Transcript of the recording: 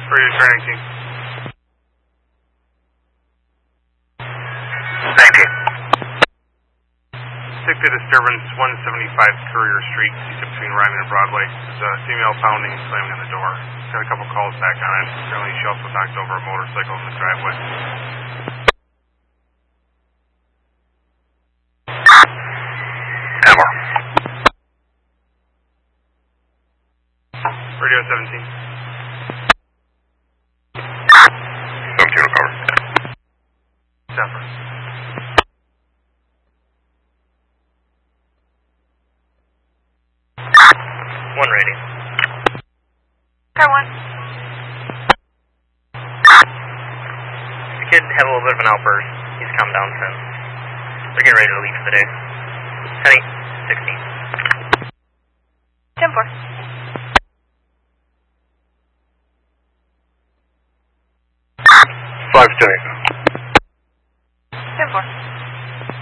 Radio turn 18. 19. Stick to disturbance 175 Courier Street, between Ryman and Broadway. There's a female pounding and slamming on the door. Got a couple calls back on it. Apparently she also knocked over a motorcycle in the driveway. Radio 17. 17 recover. Denver. One rating. Car 1. The kid had a little bit of an outburst. He's calmed down since. They're getting ready to leave for the day. Penny, 16. 10-4. 5-10. 10-4.